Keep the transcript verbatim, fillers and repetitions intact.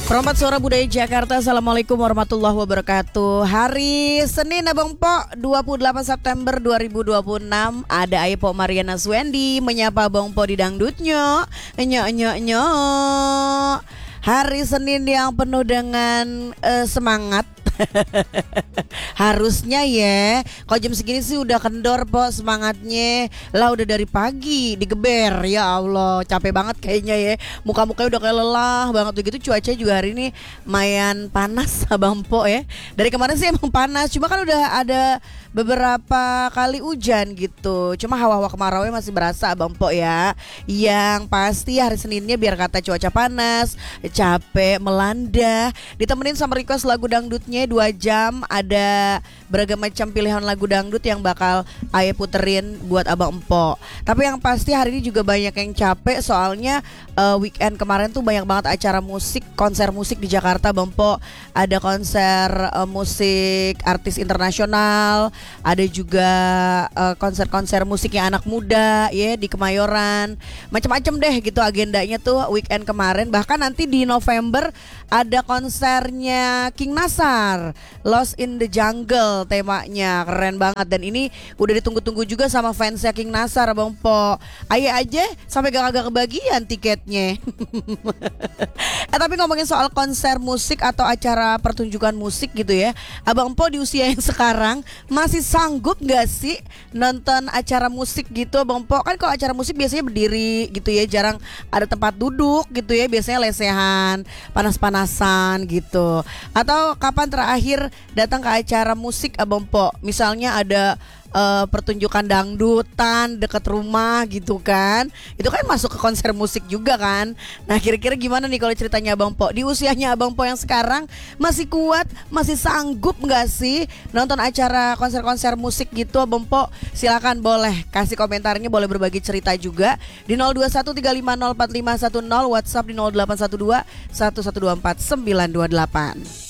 Perompat Suara Budaya Jakarta, Assalamualaikum warahmatullahi wabarakatuh. Hari Senin Abang Po, dua puluh delapan September dua ribu dua puluh enam. Ada Ayu Po Mariana Swendi menyapa Abang Po di dangdutnya. Nyok nyok nyok. Hari Senin yang penuh dengan uh, semangat. Harusnya ya, kalau jam segini sih udah kendor Po semangatnya. Lah udah dari pagi digeber, ya Allah capek banget kayaknya ya. Muka-mukanya udah kayak lelah banget begitu. Cuaca juga hari ini lumayan panas Abang Po ya. Dari kemarin sih emang panas, cuma kan udah ada beberapa kali hujan gitu. Cuma hawa-hawa kemaraunya masih berasa Abang Po ya. Yang pasti hari Seninnya biar kata cuaca panas, capek, melanda, ditemenin sama request lagu dangdutnya dua jam. Ada beragam macam pilihan lagu dangdut yang bakal Aye puterin buat Abang Empo. Tapi yang pasti hari ini juga banyak yang capek. Soalnya uh, weekend kemarin tuh banyak banget acara musik, konser musik di Jakarta Bang Po. Ada konser uh, musik artis internasional, ada juga uh, konser-konser musiknya anak muda ya di Kemayoran. Macam-macam deh gitu agendanya tuh weekend kemarin. Bahkan nanti di November ada konsernya King Nasar, Lost in the Jungle temanya, keren banget. Dan ini udah ditunggu-tunggu juga sama fansnya King Nasar Bang Po. Ayo aja sampai gak-gak kebagian tiketnya. Eh tapi ngomongin soal konser musik atau acara pertunjukan musik gitu ya, Abang Po di usia yang sekarang masih sanggup gak sih nonton acara musik gitu Abang Po? Kan kalau acara musik biasanya berdiri gitu ya, jarang ada tempat duduk gitu ya, biasanya lesehan, panas-panasan gitu. Atau kapan terakhir datang ke acara musik Abang Po? Misalnya ada uh, pertunjukan dangdutan dekat rumah gitu kan, itu kan masuk ke konser musik juga kan. Nah kira-kira gimana nih kalau ceritanya Abang Po di usianya Abang Po yang sekarang, masih kuat, masih sanggup gak sih nonton acara konser-konser musik gitu Abang Po? Silakan boleh kasih komentarnya, boleh berbagi cerita juga di nol dua satu tiga lima nol empat lima satu nol, WhatsApp di nol delapan satu dua satu satu dua empat sembilan dua delapan.